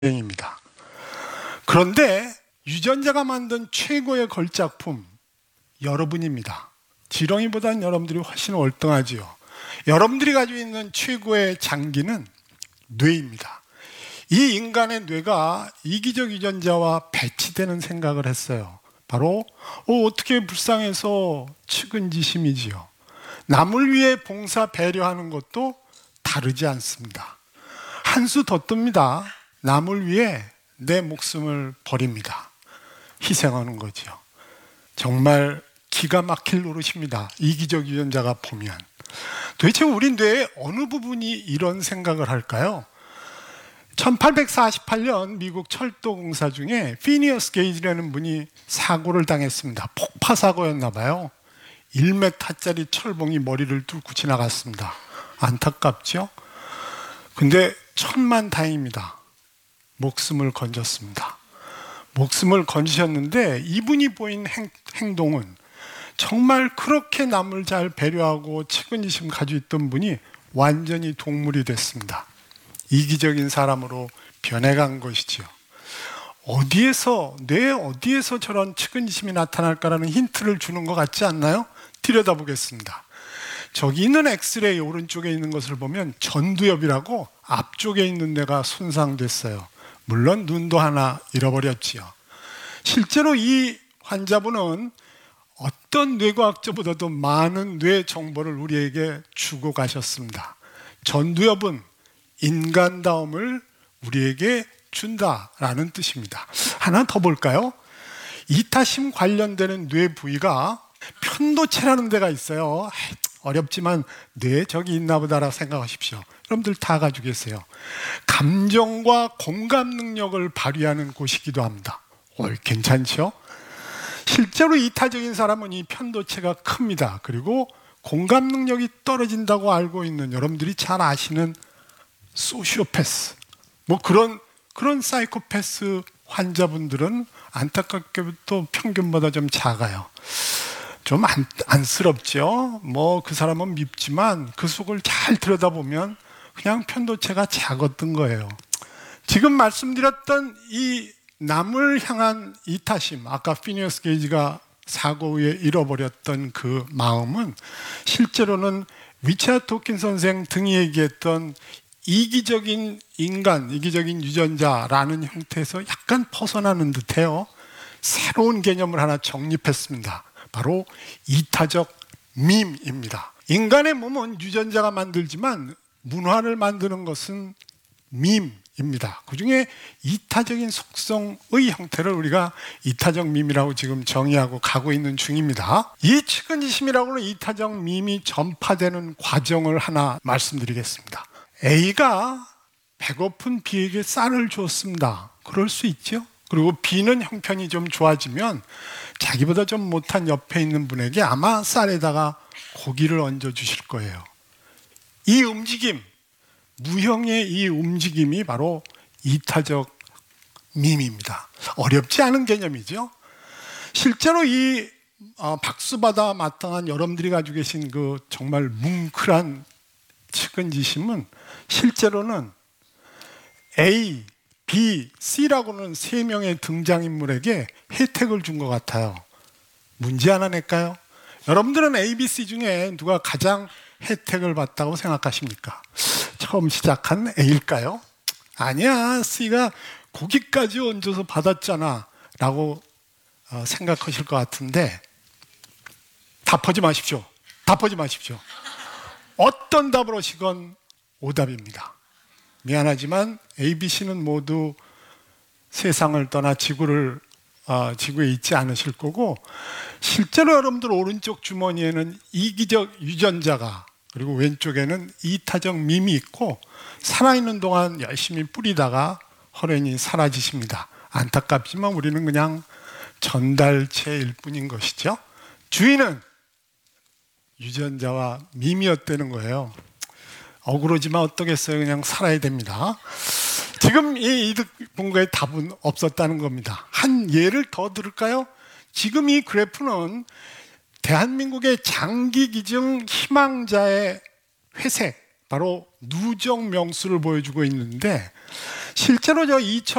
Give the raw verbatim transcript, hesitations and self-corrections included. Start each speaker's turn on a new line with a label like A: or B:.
A: 입니다. 그런데 유전자가 만든 최고의 걸작품, 여러분입니다. 지렁이보다는 여러분들이 훨씬 월등하지요. 여러분들이 가지고 있는 최고의 장기는 뇌입니다. 이 인간의 뇌가 이기적 유전자와 배치되는 생각을 했어요. 바로 어, 어떻게 불쌍해서 측은지심이지요. 남을 위해 봉사 배려하는 것도 다르지 않습니다. 한 수 더 뜹니다. 남을 위해 내 목숨을 버립니다. 희생하는 거죠. 정말 기가 막힐 노릇입니다. 이기적 유전자가 보면. 도대체 우리 뇌의 어느 부분이 이런 생각을 할까요? 천팔백사십팔 년 미국 철도공사 중에 피니어스 게이지라는 분이 사고를 당했습니다. 폭파 사고였나 봐요. 일 미터짜리 철봉이 머리를 뚫고 지나갔습니다. 안타깝죠? 근데 천만 다행입니다. 목숨을 건졌습니다. 목숨을 건지셨는데 이분이 보인 행, 행동은 정말 그렇게 남을 잘 배려하고 측은지심 가지고 있던 분이 완전히 동물이 됐습니다. 이기적인 사람으로 변해간 것이지요. 어디에서, 뇌 어디에서 저런 측은지심이 나타날까라는 힌트를 주는 것 같지 않나요? 들여다보겠습니다. 저기 있는 엑스레이 오른쪽에 있는 것을 보면 전두엽이라고 앞쪽에 있는 뇌가 손상됐어요. 물론 눈도 하나 잃어버렸지요. 실제로 이 환자분은 어떤 뇌과학자보다도 많은 뇌 정보를 우리에게 주고 가셨습니다. 전두엽은 인간다움을 우리에게 준다라는 뜻입니다. 하나 더 볼까요? 이타심 관련되는 뇌 부위가 편도체라는 데가 있어요. 어렵지만 뇌 저기 있나 보다라고 생각하십시오. 여러분들 다 가지고 계세요. 감정과 공감 능력을 발휘하는 곳이기도 합니다. 어, 괜찮죠? 실제로 이타적인 사람은 이 편도체가 큽니다. 그리고 공감 능력이 떨어진다고 알고 있는 여러분들이 잘 아시는 소시오패스, 뭐 그런 그런 사이코패스 환자분들은 안타깝게도 평균보다 좀 작아요. 좀 안, 안쓰럽죠. 뭐 그 사람은 밉지만 그 속을 잘 들여다보면 그냥 편도체가 작았던 거예요. 지금 말씀드렸던 이 남을 향한 이타심, 아까 피니어스 게이지가 사고 후에 잃어버렸던 그 마음은 실제로는 리차드 호킨스 선생 등이 얘기했던 이기적인 인간, 이기적인 유전자라는 형태에서 약간 벗어나는 듯해요. 새로운 개념을 하나 정립했습니다. 바로 이타적 밈입니다. 인간의 몸은 유전자가 만들지만 문화를 만드는 것은 밈입니다. 그 중에 이타적인 속성의 형태를 우리가 이타적 밈이라고 지금 정의하고 가고 있는 중입니다. 이 측은지심이라고 하는 이타적 밈이 전파되는 과정을 하나 말씀드리겠습니다. A가 배고픈 B에게 쌀을 줬습니다. 그럴 수 있죠. 그리고 B는 형편이 좀 좋아지면 자기보다 좀 못한 옆에 있는 분에게 아마 쌀에다가 고기를 얹어 주실 거예요. 이 움직임, 무형의 이 움직임이 바로 이타적 밈입니다. 어렵지 않은 개념이죠. 실제로 이 박수받아 마땅한 여러분들이 가지고 계신 그 정말 뭉클한 측은지심은 실제로는 A, B, C라고는 세 명의 등장인물에게 혜택을 준 것 같아요. 문제 하나 낼까요? 여러분들은 A, B, C 중에 누가 가장 혜택을 받다고 생각하십니까? 처음 시작한 A일까요? 아니야, C가 고기까지 얹어서 받았잖아 라고 생각하실 것 같은데 답하지 마십시오. 답하지 마십시오. 어떤 답을 하시건 오답입니다. 미안하지만 A, B, C는 모두 세상을 떠나 지구를 어, 지구에 있지 않으실 거고 실제로 여러분들 오른쪽 주머니에는 이기적 유전자가 그리고 왼쪽에는 이타적 밈이 있고 살아있는 동안 열심히 뿌리다가 허련히 사라지십니다. 안타깝지만 우리는 그냥 전달체일 뿐인 것이죠. 주인은 유전자와 밈이었다는 거예요. 억울하지만 어떠겠어요. 그냥 살아야 됩니다. 지금 이 이득 본거의 답은 없었다는 겁니다. 한 예를 더 들을까요? 지금 이 그래프는 대한민국의 장기 기증 희망자의 회색, 바로 누적 명수를 보여주고 있는데 실제로 저